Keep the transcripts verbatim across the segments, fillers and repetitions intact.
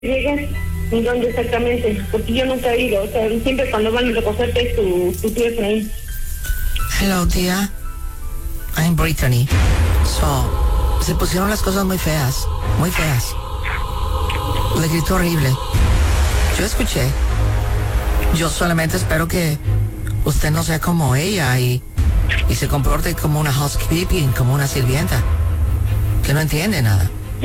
llegas y dónde exactamente, porque yo nunca he ido, o sea, siempre cuando van a recogerte es tu, tu tío ahí. Hello, tía. I'm Brittany. So, se pusieron las cosas muy feas, muy feas. Le gritó horrible. Yo escuché. Yo solamente espero que usted no sea como ella y, y se comporte como una housekeeping, como una sirvienta, que no entiende nada.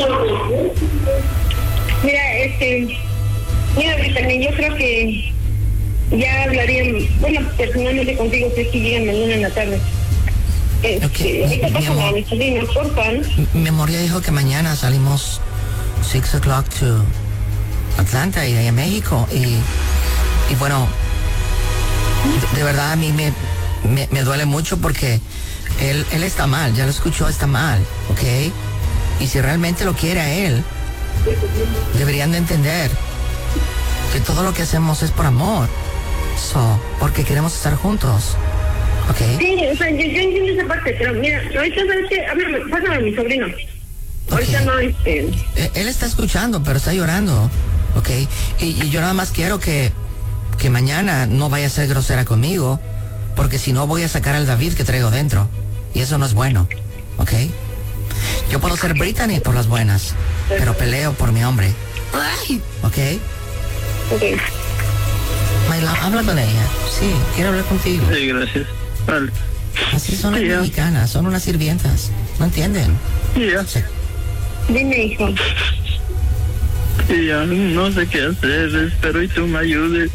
Mira, este, mira, Brittany, yo creo que ya hablarían, bueno, personalmente contigo, que es que llegan mañana en la tarde. Este, Okay. ahorita Mi pasan a amor, mi sobrina, porfa, ¿no? mi amor ya dijo que mañana salimos six o'clock to Atlanta y de ahí a México y, y bueno, de, de verdad a mí me, me, me duele mucho porque él, él está mal, ya lo escuchó, está mal, ¿ok? Y si realmente lo quiere a él, deberían de entender que todo lo que hacemos es por amor, so, porque queremos estar juntos, ¿ok? Sí, o sea, yo, yo entiendo esa parte, pero mira, ahorita sabes que, háblame, pásame a mi sobrino. Ahorita Ok. no, este... Eh, Él está escuchando, pero está llorando, ¿ok? Y, y yo nada más quiero que, que mañana no vaya a ser grosera conmigo, porque si no voy a sacar al David que traigo dentro, y eso no es bueno, ¿ok? Yo puedo ser Brittany por las buenas, pero peleo por mi hombre, ¿ok? Ok. Mayla, habla con ella, sí, quiero hablar contigo. Sí, gracias. Vale. Así son las Sí, ya. mexicanas, son unas sirvientas, ¿no entienden? Sí, ya. Se- Dime, hijo. Sí, ya no sé qué hacer. Espero y tú me ayudes.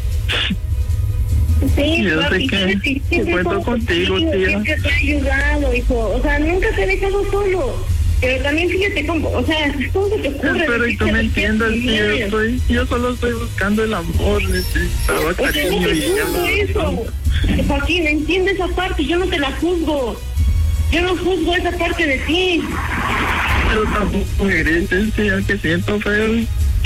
Sí, Yo sé papi, que- siempre- que siempre cuento como contigo, tía. Siempre te he ayudado, hijo. O sea, nunca te he dejado solo. Pero también fíjate cómo, o sea, ¿cómo se te ocurre? Espero y tú me entiendas, tío. Yo, estoy, yo solo estoy buscando el amor. Necesitaba O sea, no cariño te y ya juzgo no. eso. Joaquín, entiende esa parte, yo no te la juzgo. Yo no juzgo esa parte de ti. Pero tampoco me grites, tía, que siento feo.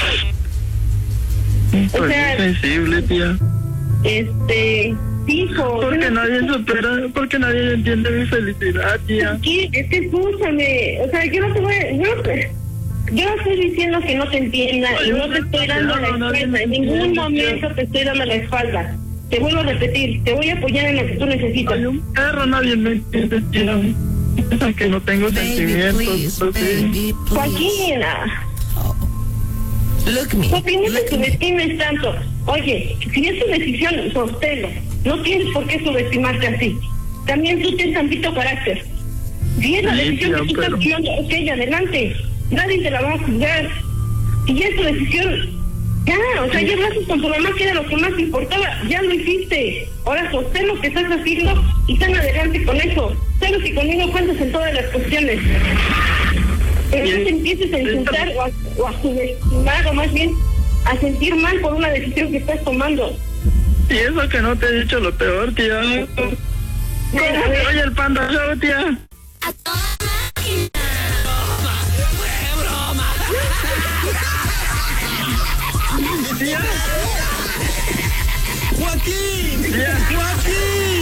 Estoy sea, muy sensible, tía. Este, hijo. Porque yo no- nadie supera, porque nadie entiende mi felicidad, tía. Es que, es que escúchame, o sea, yo no te voy a, yo no te, yo no estoy diciendo que no te entienda y no te estoy dando la espalda, en ningún momento te estoy dando la espalda. Te vuelvo a repetir, te voy a apoyar en lo que tú necesitas. Hay un perro, nadie me entiende, tía. Que no tengo Baby, sentimientos. please, pues, sí. baby, please. Joaquín, ah, Look me, Joaquín, no te look me. subestimes tanto. Oye, si es tu decisión, sosténlo. No tienes por qué subestimarte así. También tú tienes tantito carácter. Si es la Sí, decisión tía, que tú estás pero- tomando, ok, adelante. Nadie te la va a juzgar. Si ya es tu decisión, ya, o sea, ya hablaste con tu mamá, que era lo que más te importaba, ya lo hiciste. Ahora sostén lo que estás haciendo y tan adelante con eso. Sabes que conmigo cuentas en todas las cuestiones. Pero no te empieces a insultar o a, o a subestimar, o más bien a sentir mal por una decisión que estás tomando. Y eso que no te he dicho lo peor, tía. Oye, el panda show, tía. Joaquín, Tía. Joaquín.